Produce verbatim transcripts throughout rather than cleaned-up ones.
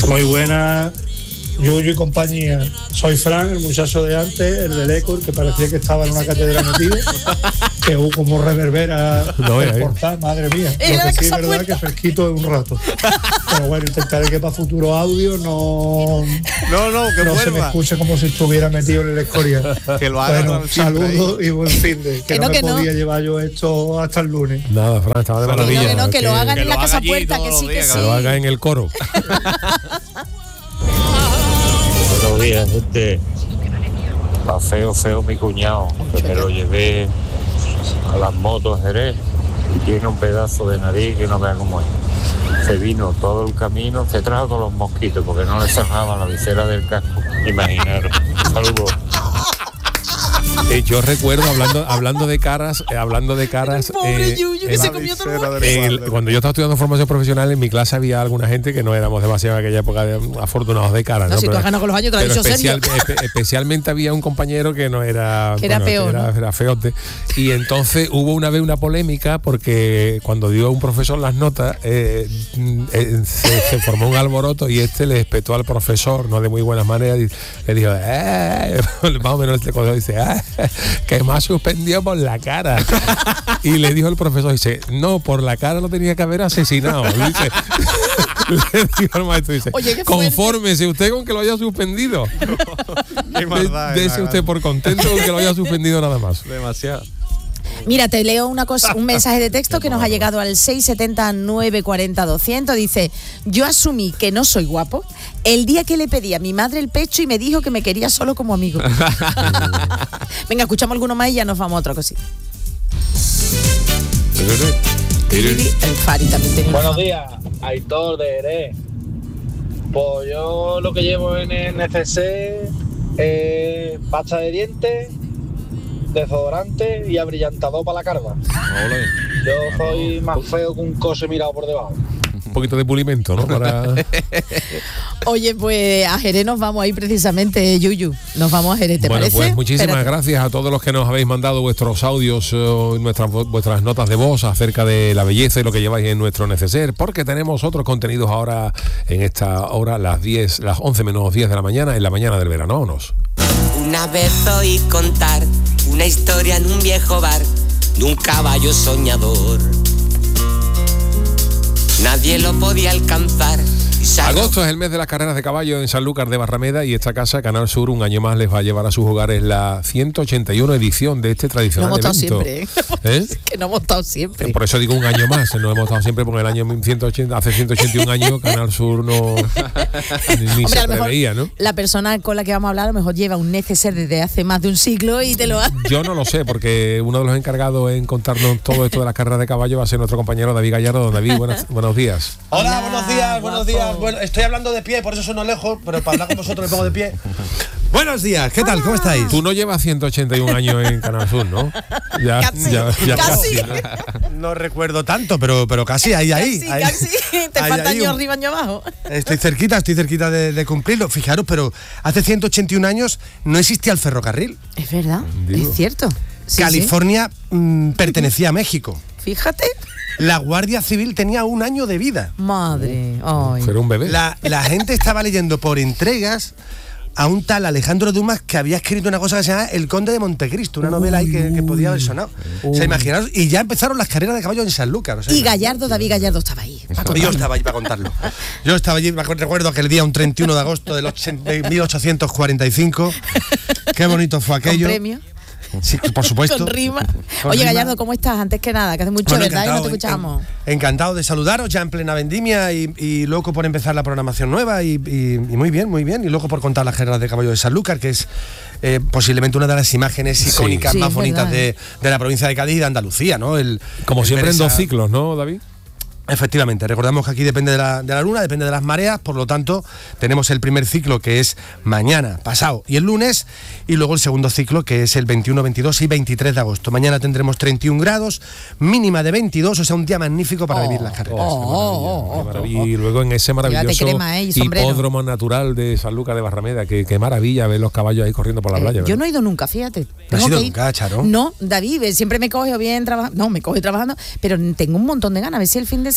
Muy buena, Yuyu y compañía. Soy Fran, el muchacho de antes, el del eco, el que parecía que estaba en una catedral metido, que hubo como reverbera no, el eh. portal, madre mía. Lo que sí es verdad que fresquito de un rato. Pero bueno, intentaré que para futuro audio no, no, no, que no se me escuche como si estuviera metido en el Escorial. Que lo haga. Bueno, saludos y buen fin de. Que, que no, no me que podía no. llevar yo esto hasta el lunes. Nada, Fran, estaba de maravilla. Que, no, que, no, que, que lo hagan que en la casa puerta, que sí, días, que sí. Que lo hagan en el coro. Buenos días, gente. Va feo, feo mi cuñado, que me lo llevé a las motos Jerez y tiene un pedazo de nariz que no vea cómo es. Se vino todo el camino, se trajo todos los mosquitos porque no le cerraba la visera del casco. Imaginaros. Saludos. Eh, yo recuerdo hablando hablando de caras, eh, hablando de caras. Pobre eh, Yuyu, que en, se comió todo el en el, cuando yo estaba estudiando formación profesional, en mi clase había alguna gente que no éramos demasiado en aquella época de, afortunados de caras. No, ¿no? si pero, tú has ganado con los años, te lo has dicho especial, serio. espe, especialmente había un compañero que no era. Que era bueno, peor. Que era, era feote. Y entonces hubo una vez una polémica porque cuando dio un profesor las notas, eh, eh, se, se formó un alboroto y este le espetó al profesor, no de muy buenas maneras, y le dijo, eh, más o menos el cuando dice, ah, que más suspendió por la cara. Y le dijo el profesor, dice, no, por la cara lo tenía que haber asesinado. Dice, le dijo al maestro, dice, oye, confórmese usted con que lo haya suspendido. Qué maldad, de, dese usted por contento con que lo haya suspendido nada más. Demasiado. Mira, te leo una cosa, un mensaje de texto que nos ha llegado al seis setenta nueve cuarenta doscientos. Dice, yo asumí que no soy guapo el día que le pedí a mi madre el pecho y me dijo que me quería solo como amigo. Venga, escuchamos alguno más y ya nos vamos a otra cosita. El Fari también tenía. Buenos días, Aitor de Jerez. Pues yo lo que llevo en el neceser es pasta de dientes, desodorante y abrillantador para la carva. Ole. Yo soy más feo que un coche mirado por debajo. Un poquito de pulimento, ¿no? Para... Oye, pues a Jerez nos vamos ahí precisamente, Yuyu. Nos vamos a Jerez, ¿te bueno, parece? Pues muchísimas Espérate. gracias a todos los que nos habéis mandado vuestros audios, eh, nuestras, vuestras notas de voz acerca de la belleza y lo que lleváis en nuestro neceser, porque tenemos otros contenidos ahora en esta hora, las diez, las once menos diez de la mañana, en la mañana del verano. Vámonos. Una vez oí contar una historia en un viejo bar de un caballo soñador. Nadie lo podía alcanzar. Agosto es el mes de las carreras de caballo en Sanlúcar de Barrameda y esta casa, Canal Sur, un año más les va a llevar a sus hogares la ciento ochenta y uno edición de este tradicional no hemos evento. estado siempre, ¿eh? Es que no hemos estado siempre. Por eso digo un año más, no hemos estado siempre porque el año ciento ochenta, hace ciento ochenta y un años Canal Sur no ni, ni Hombre, se preveía, ¿no? La persona con la que vamos a hablar a lo mejor lleva un neceser desde hace más de un siglo y te lo hace. Yo no lo sé, porque uno de los encargados en contarnos todo esto de las carreras de caballo va a ser nuestro compañero David Gallardo. Don David, buenas, buenos días. Hola, Hola, buenos días, buenos guapo. días. Bueno, estoy hablando de pie, por eso sueno lejos, pero para hablar con vosotros me pongo de pie. Buenos días, ¿qué tal? ¿Cómo estáis? Tú no llevas ciento ochenta y un años en Canal Sur, ¿no? Ya, Casi, ya, ya casi. ¿no? No recuerdo tanto, pero, pero casi, ahí, ahí. Casi, ahí. casi. Te Ahí, falta ahí, año un- arriba, año abajo. Estoy cerquita, estoy cerquita de, de cumplirlo. Fijaros, pero hace ciento ochenta y un años no existía el ferrocarril. Es verdad, Digo. es cierto. Sí, California mm, pertenecía a México. sí. Fíjate. La Guardia Civil tenía un año de vida. Madre. Ay. Será un bebé. La, la gente estaba leyendo por entregas a un tal Alejandro Dumas que había escrito una cosa que se llama El Conde de Montecristo, una novela ahí que, que podía haber sonado. O sea, imaginaos, y ya empezaron las carreras de caballo en Sanlúcar. O sea, Y Gallardo, David Gallardo estaba ahí. para y yo contarlo. estaba allí para contarlo. Yo estaba allí, me acuerdo- recuerdo aquel día, un treinta y uno de agosto del ochen- de mil ochocientos cuarenta y cinco. Qué bonito fue Con aquello. premio, Sí, por supuesto. con rima. Con Oye, rima. Gallardo, ¿cómo estás? Antes que nada, que hace mucho, Bueno, ¿verdad? Y no te en- escuchamos. en- encantado de saludaros ya en plena vendimia y, y loco por empezar la programación nueva y, y- y muy bien, muy bien. Y loco por contar las carreras de caballo de Sanlúcar, que es eh, posiblemente una de las imágenes Sí. icónicas Sí, más es bonitas verdad. de, de la provincia de Cádiz y de Andalucía, ¿no? El, Como el siempre ver en dos esa- ciclos, ¿no, David? Efectivamente, recordamos que aquí depende de la, de la luna, depende de las mareas, por lo tanto tenemos el primer ciclo que es mañana, pasado y el lunes, y luego el segundo ciclo que es el veintiuno, veintidós y veintitrés de agosto. Mañana tendremos treinta y un grados, mínima de veintidós, o sea, un día magnífico para vivir las carreras. Oh, qué maravilla, qué maravilla. Y luego en ese Llévate maravilloso crema, ¿eh? Y sombrero. hipódromo natural de Sanlúcar de Barrameda, que qué maravilla ver los caballos ahí corriendo por la Eh, playa. yo ¿verdad? no he ido nunca, fíjate. ¿No has Tengo ido que ir. nunca, Charo? No, David, eh, siempre me coge bien trabajando. No, me coge trabajando, pero tengo un montón de ganas. A ver si el fin de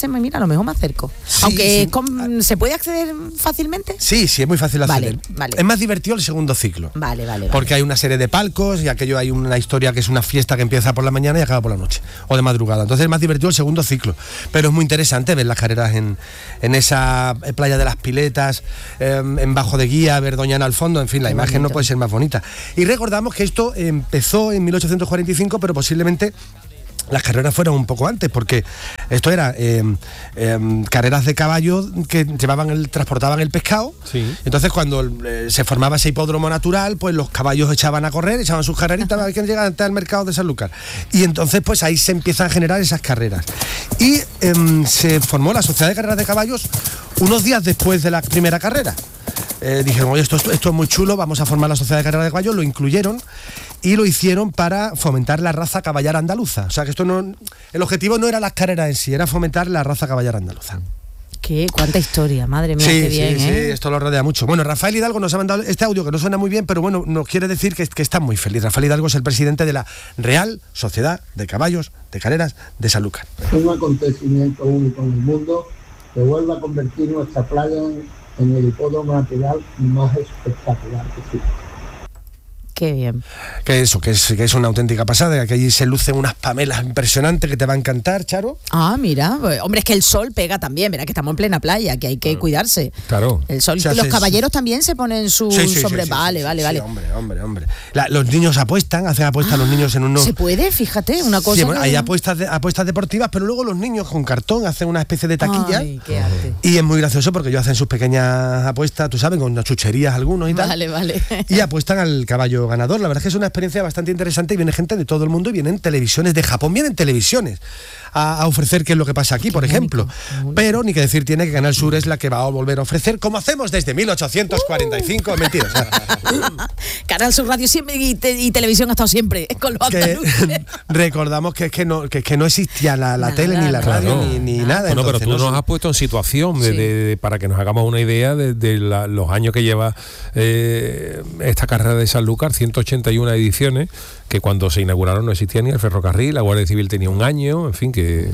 dice, mira, a lo mejor me acerco. Sí, Aunque sí. es con- ¿se puede acceder fácilmente? Sí, sí, es muy fácil Vale, acceder. vale. Es más divertido el segundo ciclo. Vale, vale, vale. Porque hay una serie de palcos y aquello hay una historia que es una fiesta que empieza por la mañana y acaba por la noche o de madrugada. Entonces es más divertido el segundo ciclo. Pero es muy interesante ver las carreras en, en esa playa de las Piletas, eh, en Bajo de Guía, ver Doñana al fondo, en fin, la Qué imagen no bonito. puede ser más bonita. Y recordamos que esto empezó en mil ochocientos cuarenta y cinco, pero posiblemente las carreras fueron un poco antes, porque esto era eh, eh, carreras de caballo que llevaban el, transportaban el pescado. Sí. Entonces cuando eh, se formaba ese hipódromo natural, pues los caballos echaban a correr, echaban sus carreritas a ver quién llega antes al mercado de Sanlúcar. Y entonces pues ahí se empiezan a generar esas carreras. Y eh, se formó la Sociedad de Carreras de Caballos unos días después de la primera carrera. Eh, dijeron, oye, esto, esto es muy chulo, vamos a formar la Sociedad de Carreras de Caballos, lo incluyeron y lo hicieron para fomentar la raza caballar andaluza. O sea que esto no, el objetivo no era las carreras en sí, era fomentar la raza caballar andaluza. ¿Qué? ¿Cuánta historia? Madre mía, Sí, qué bien, sí, ¿eh? sí, esto lo rodea mucho. Bueno, Rafael Hidalgo nos ha mandado este audio que no suena muy bien, pero bueno, nos quiere decir que, que está muy feliz. Rafael Hidalgo es el presidente de la Real Sociedad de Caballos de Carreras de Sanlúcar. Un acontecimiento único en el mundo que vuelve a convertir nuestra playa en, en el hipódromo natural más espectacular que existe. Qué bien. Que eso, que es, que es una auténtica pasada, que allí se lucen unas pamelas impresionantes que te va a encantar, Charo. Ah, mira, pues, hombre, es que el sol pega también, verá que estamos en plena playa, que hay que cuidarse. Claro. El sol, Se los hace- caballeros también se ponen su Sí, sí, sí, sobre, sí, vale, sí, vale, sí, vale. hombre, hombre, hombre. La- los niños apuestan, hacen apuestas los niños en unos... Se puede, fíjate, una cosa. Sí, bueno, que- hay apuestas, de- apuestas deportivas, pero luego los niños con cartón hacen una especie de taquilla. Ay, qué arte. Y es muy gracioso porque ellos hacen sus pequeñas apuestas, tú sabes, con unas chucherías algunos y tal. Vale, vale. Y apuestan al caballo ganador. La verdad es que es una experiencia bastante interesante y viene gente de todo el mundo y vienen televisiones de Japón, vienen televisiones a, a ofrecer qué es lo que pasa aquí, por ejemplo. Pero ni que decir tiene que Canal Sur es la que va a volver a ofrecer, como hacemos desde mil ochocientos cuarenta y cinco. Mentira. O sea, Canal Sur Radio siempre y, te- y televisión ha estado siempre con los que andaluces. recordamos que es que no, que, es que no existía la, la Nada, tele ni la radio claro. ni, ni nada. Bueno, pero entonces, tú no nos sé. has puesto en situación de, Sí. de- de- para que nos hagamos una idea de, de la- los años que lleva eh, esta carrera de Sanlúcar, ciento ochenta y una ediciones, que cuando se inauguraron no existía ni el ferrocarril, la Guardia Civil tenía un año, en fin, que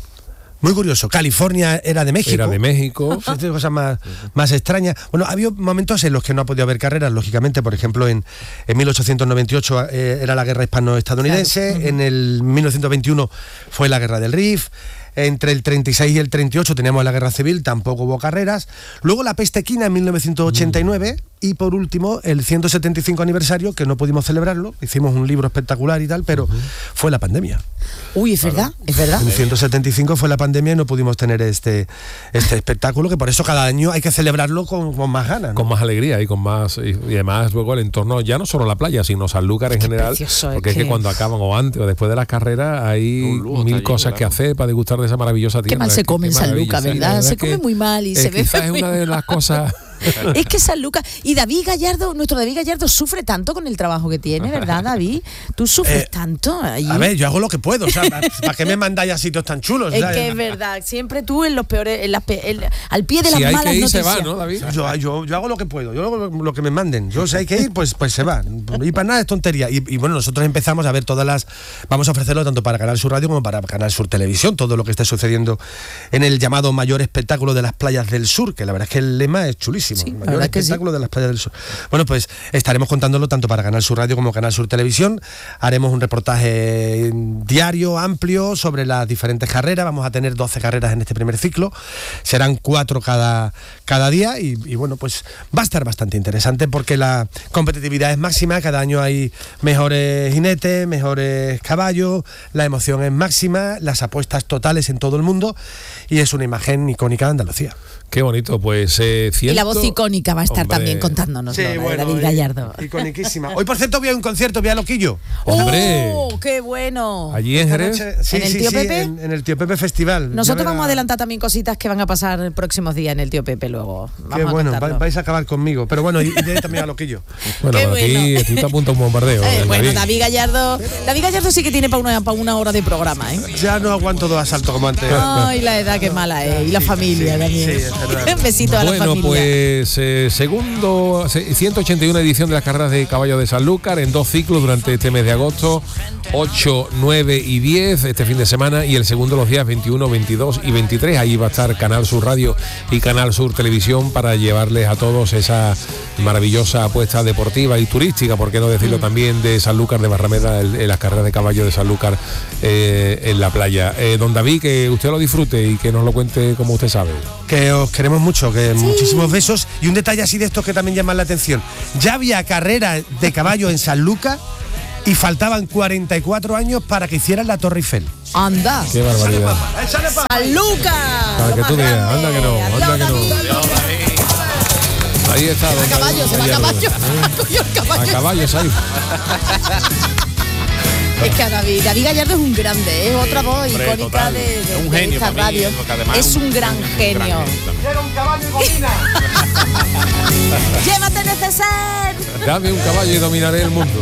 Muy curioso. California era de México. era de México. Sí, sí, cosas más, más extrañas. Bueno, había momentos en los que no ha podido haber carreras, lógicamente. Por ejemplo, en, en mil ochocientos noventa y ocho eh, era la guerra hispano-estadounidense. Claro. En el mil novecientos veintiuno fue la guerra del Rif. Entre el treinta y seis y el treinta y ocho teníamos la guerra civil, tampoco hubo carreras. Luego la peste equina en mil novecientos ochenta y nueve. Y por último, el ciento setenta y cinco aniversario, que no pudimos celebrarlo. Hicimos un libro espectacular y tal, pero fue la pandemia. Uy, es verdad, es verdad. En ciento setenta y cinco fue la pandemia y no pudimos tener este, este espectáculo, que por eso cada año hay que celebrarlo con, con más ganas, ¿no? Con más alegría y con más y, y además luego el entorno, ya no solo la playa, sino Sanlúcar en Qué general, precioso, es porque es que que- cuando acaban o antes o después de las carreras hay Un lujo está mil allí, cosas que claro. hacer para degustar de esa maravillosa Qué tierra. mal se Es que- come qué en Sanlúcar, maravilla, sí, la ¿verdad? verdad Se es que, come muy mal y eh, se ve quizás es muy- una de las cosas. Es que San Lucas y David Gallardo, nuestro David Gallardo sufre tanto con el trabajo que tiene, ¿verdad, David? Tú sufres Eh, tanto allí. A ver, yo hago lo que puedo, o sea, ¿para qué me mandáis a sitios tan chulos? Es ¿sabes? que es verdad, siempre tú en los peores, en las pe- en- al pie de las Si hay malas que ir, se noticias. va, ¿no, David? Yo, yo, yo hago lo que puedo, yo hago lo, lo que me manden. Yo si hay que ir, pues, pues se va. Y para nada es tontería. Y, y bueno, nosotros empezamos a ver todas las... Vamos a ofrecerlo tanto para Canal Sur Radio como para Canal Sur Televisión, todo lo que esté sucediendo en el llamado mayor espectáculo de las playas del sur, que la verdad es que el lema es chulísimo. Sí, el la mayor verdad que sí. espectáculo de las playas del sur. Bueno, pues estaremos contándolo tanto para Canal Sur Radio como Canal Sur Televisión. Haremos un reportaje diario, amplio, sobre las diferentes carreras. Vamos a tener doce carreras en este primer ciclo. Serán cuatro cada, cada día y, y bueno, pues va a estar bastante interesante porque la competitividad es máxima. Cada año hay mejores jinetes, mejores caballos, la emoción es máxima, las apuestas totales en todo el mundo y es una imagen icónica de Andalucía. Qué bonito, pues eh, Y la ciento- voz icónica va a estar Hombre, también contándonos, ¿no? La de David Gallardo. Iconiquísima. Hoy, por cierto, voy a un concierto, voy a Loquillo. Hombre. ¡Oh, qué bueno! Allí en Esta Jerez. noche- sí, ¿En el sí, Tío sí, Pepe? En, en el Tío Pepe Festival. Nosotros Ya vamos a verá- adelantar también cositas que van a pasar próximos días en el Tío Pepe luego. Vamos Qué a bueno, contarlo. va- vais a acabar conmigo. Pero bueno, y, y también a Loquillo. Bueno, Qué aquí bueno. tú te apuntas un bombardeo. Eh, eh, bueno, David. David Gallardo, David Gallardo sí que tiene para una, pa' una hora de programa, ¿eh? Ya no aguanto dos asaltos como antes. Ay, la edad que mala es, y la familia Sí, también. sí, Besito a la Bueno, familia. pues eh, segundo, se- ciento ochenta y una edición de las carreras de caballos de Sanlúcar en dos ciclos durante este mes de agosto, ocho, nueve y diez este fin de semana, y el segundo los días veintiuno, veintidós y veintitrés. Ahí va a estar Canal Sur Radio y Canal Sur Televisión para llevarles a todos esa maravillosa apuesta deportiva y turística, por qué no decirlo, también de Sanlúcar de Barrameda, el- en las carreras de caballos de Sanlúcar eh, en la playa. Eh, don David, que usted lo disfrute y que nos lo cuente como usted sabe. Que os queremos mucho, que muchísimos besos. Y un detalle así de estos que también llaman la atención. Ya había carrera de caballo en Sanlúcar y faltaban cuarenta y cuatro años para que hicieran la Torre Eiffel. Anda. Qué barbaridad. ¡San Lucas! Para que tú digas, anda que no, anda que no. Ahí está. A don caballo, se va a David caballo. Gallardo. Cogió el A caballo. caballos ahí. Es que David, David Gallardo es un grande, es otra voz Hombre, icónica total. de, de- Es un de genio esta para mí, radio. porque además Es es un un- gran un genio. gran genio. ¡Llévate neceser! Dame un caballo y dominaré el mundo.